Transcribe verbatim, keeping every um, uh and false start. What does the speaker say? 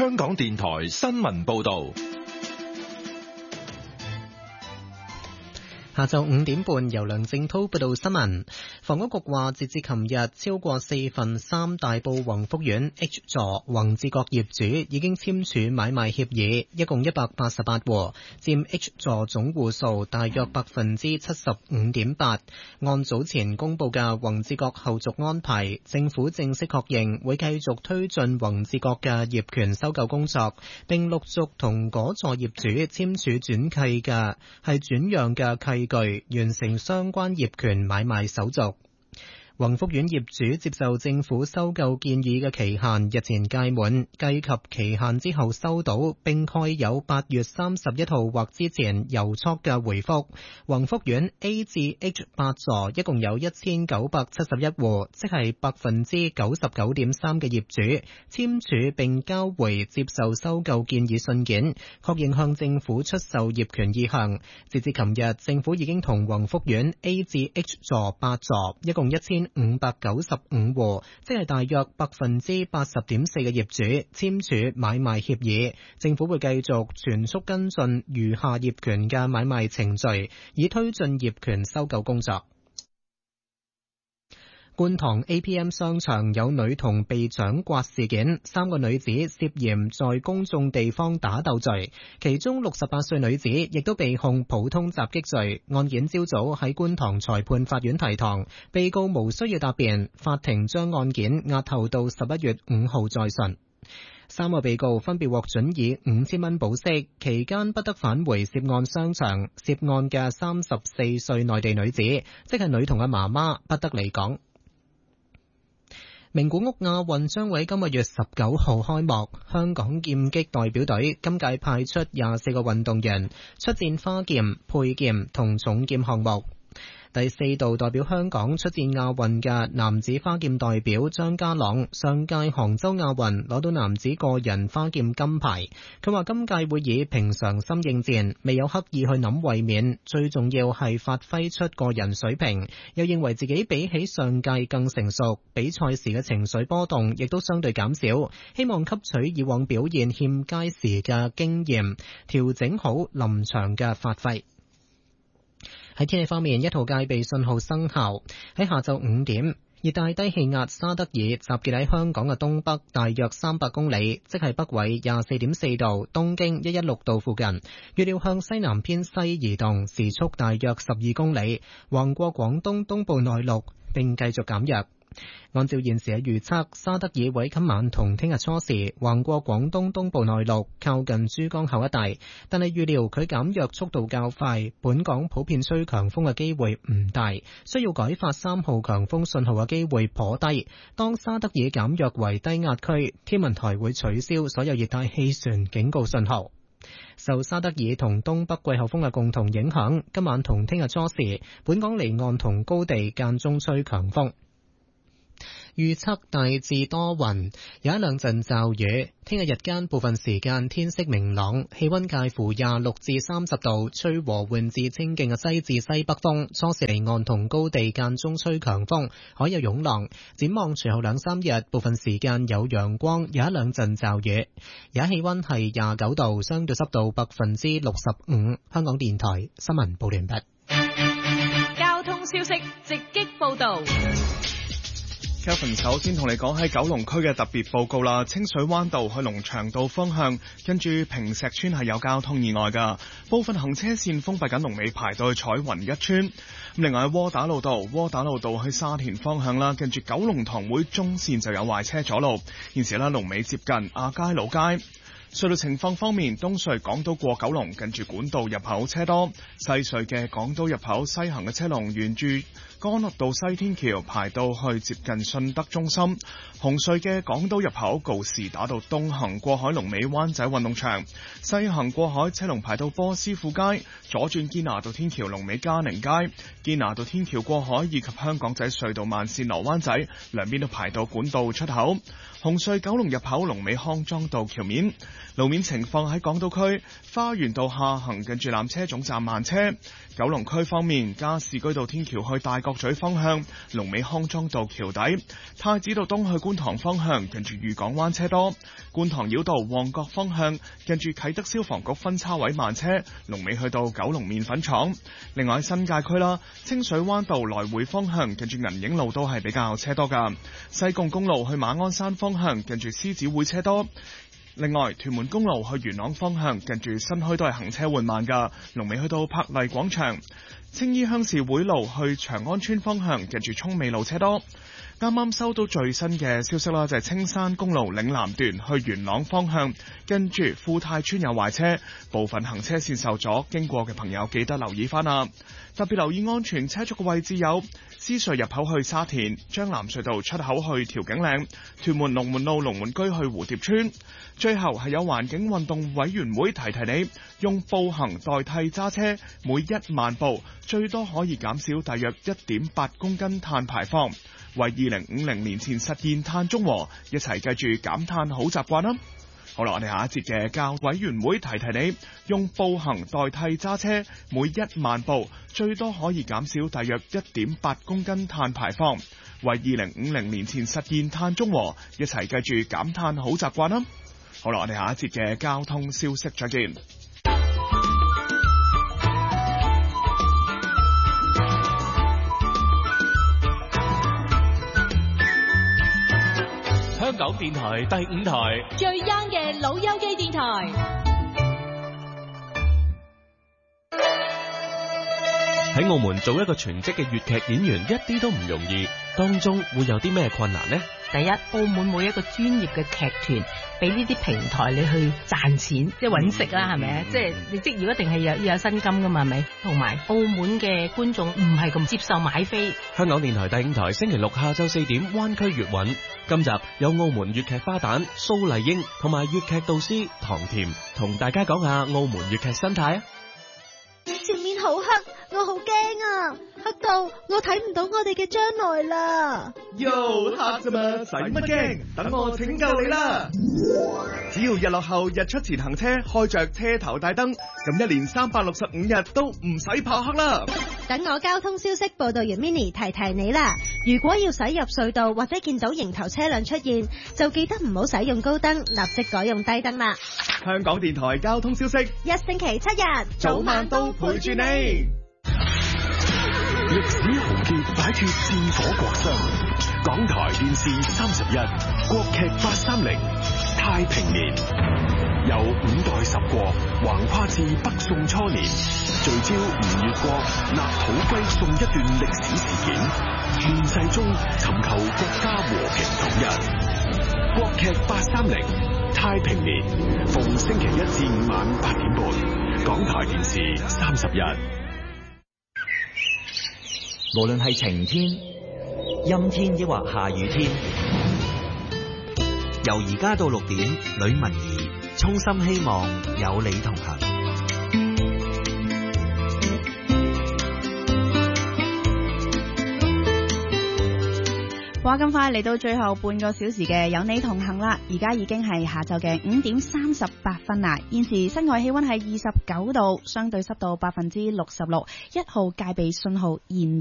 香港電台新聞報道。 下晝五點半，由梁正濤報道新聞。房屋局話，截至琴日，超過四分三大埔宏福苑 H 座宏志閣業主已經簽署買賣協議，一共一百八十八戶，佔 H 座總戶數大約百分之七十五點八。按早前公布嘅宏志閣後續安排，政府正式確認會繼續推進宏志閣嘅業權收購工作，並陸續同嗰座業主簽署轉契嘅係轉讓嘅契據，完成相關業權買賣手續。宏福苑業主接受政府收購建議嘅期限日前屆滿，計及期限之後收到並蓋有八月三十一號或之前郵戳嘅回覆。宏福苑 A 至 H 八座一共有一千九百七十一戶，即係百分之九十九點三嘅業主簽署並交回接受收購建議信件，確認向政府出售業權意向。截至琴日，政府已經同宏福苑 A 至 H 座八座一共一千五百九十五戶，即係大約百分之八十點四嘅業主簽署買賣協議。政府會繼續全速跟進餘下業權嘅買賣程序，以推進業權收購工作。觀塘 A P M 商場有女童被掌摑事件，三個女子涉嫌在公眾地方打鬥罪，其中六十八歲女子亦都被控普通襲擊罪。案件朝早喺觀塘裁判法院提堂，被告無需要答辯，法庭將案件押後到十一月五號再訊。三個被告分別獲准以五千蚊保釋，期間不得返回涉案商場。涉案嘅三十四歲內地女子，即係女童嘅媽媽，不得離港。名古屋亞運將會今個月十九號開幕，香港劍擊代表隊今屆派出廿四個運動員出戰花劍、佩劍同重劍項目。第四度代表香港出戰亞運嘅男子花劍代表張家朗，上屆杭州亞運攞到男子個人花劍金牌。佢話今屆會以平常心應戰，未有刻意去諗衛冕，最重要係發揮出個人水平。又認為自己比起上屆更成熟，比賽時嘅情緒波動亦都相對減少，希望吸取以往表現欠佳時嘅經驗，調整好臨場嘅發揮。喺天氣方面，一號戒備信號生效。喺下晝五點，熱帶低氣壓沙德爾集結喺香港嘅東北大約三百公里，即係北緯廿四點四度、東經一一六度附近。預料向西南偏西移動，時速大約十二公里，橫過廣東東部內陸並繼續減弱。按照現時嘅預測，沙德爾會今晚同聽日初時橫過廣東東部內陸，靠近珠江口一帶，但係預料佢減弱速度較快，本港普遍吹強風嘅機會唔大，需要改發三號強風信號嘅機會頗低。當沙德爾減弱為低壓區，天文台會取消所有熱帶氣旋警告信號。受沙德爾同東北季候風嘅共同影響，今晚同聽日初時，本港離岸同高地間中吹強風。預測大致多雲，有一兩陣驟雨。聽日日間部分時間天色明朗，氣溫介乎廿六至三十度，吹和緩至清勁嘅西至西北風。初時離岸同高地間中吹強風，海有湧浪。展望隨後兩三日，部分時間有陽光，有一兩陣驟雨。而家氣溫係廿九度，相對濕度百分之六十五。香港電台新聞報完畢。 交通消息直擊報道。 Kevin 首先同你講喺九龍區嘅特別報告啦，清水灣道去龍翔道方向，跟住坪石村係有交通意外噶，部分行車線封閉緊，龍尾排到去彩雲一村。另外喺窩打老道，窩打老道去沙田方向啦，跟住九龍塘會中線就有壞車阻路，現時啦龍尾接近亞皆老街。隧道情況方面，東隧港島過九龍近住管道入口車多，西隧嘅港島入口西行嘅車龍沿住干諾道西天橋排到去接近信德中心，紅隧嘅港島入口告士打道東行過海龍尾灣仔運動場，西行過海車龍排到波斯富街，左轉堅拿道天橋龍尾嘉寧街，堅拿道天橋過海以及香港仔隧道慢線落灣仔兩邊都排到管道出口，紅隧九龍入口龍尾康莊道橋面。路面情況喺港島區花園道下行近住纜車總站慢車，九龍區方面加士居道天橋去大角角咀方向，龍尾康莊道橋底；太子道東去觀塘方向，近住裕港灣車多；觀塘繞道旺角方向，近住啟德消防局分叉位慢車，龍尾去到九龍麵粉廠。另外喺新界區啦，清水灣道來回方向，近住銀影路都係比較車多㗎。西貢公路去馬鞍山方向，近住獅子會車多。另外，屯門公路去元朗方向，近住新墟都係行車緩慢㗎，龍尾去到柏麗廣場。青衣鄉事會路去長安村方向，近住涌尾路車多。啱啱收到最新嘅消息啦，就係青山公路嶺南段去元朗方向，跟住富泰村有壞車，部分行車線受阻，經過嘅朋友記得留意翻啦。特別留意安全車速嘅位置有獅隧入口去沙田、將藍隧道出口去調景嶺、屯門龍門路龍門居去蝴蝶村。最後係有環境運動委員會提提你，用步行代替揸車，每一萬步最多可以減少大約一點八公斤碳排放。為二零五零年前實現碳中和，一齊記住減碳好習慣啦！好啦，我哋下一節嘅教委員會提提你，用步行代替揸車，每一萬步最多可以減少大約一點八公斤碳排放。為二零五零年前實現碳中和，一齊記住減碳好習慣啦！好啦，我哋下一節嘅交通消息再見。 香港電台第五台最 young 嘅老友記電台。 喺澳門做一個全職嘅粵劇演員一啲都唔容易，當中會有啲咩困難呢？ 第一，澳門冇一個專業嘅劇團俾呢啲平台你去賺錢，即係揾食啦，係咪？即係你職業一定係有要有薪金噶嘛，係咪？同埋澳門嘅觀眾唔係咁接受買飛。 香港電台第五台星期六下晝四點，灣區粵韻。今集有澳門粵劇花旦蘇麗英同埋粵劇導師唐甜，同大家講下澳門粵劇生態啊！ 前面好黑，我好驚啊！黑到我睇唔到我哋嘅將來啦！ 喲，黑啫嘛，使乜驚？等我拯救你啦！只要日落後日出前行車，開着車頭大燈，咁一年三百六十五日都唔使怕黑啦！ 等我交通消息報道員 Mini 提提你啦，如果要駛入隧道或者見到迎頭車輛出現，就記得唔好使用高燈，立即改用低燈啦。 香港電台交通消息， 一星期七日， 早晚都陪住你。 歷史豪傑擺脱戰火國殤，港台電視三十一，國劇八三零，太平年，由五代十國橫跨至北宋初年，聚焦吳越國立土歸宋一段歷史事件，亂世中尋求國家和平統一。國劇八三零，太平年，逢星期一至五晚八點半，港台電視三十一。 無論係晴天、陰天抑或下雨天，由而家到六點，呂文儀衷心希望有你同行。 話咁快嚟到最後半個小時嘅有你同行啦，而家已經係下晝嘅五點三十八分啦。現時室外氣溫係二十九度，相對濕度百分之六十六，一號戒備信號現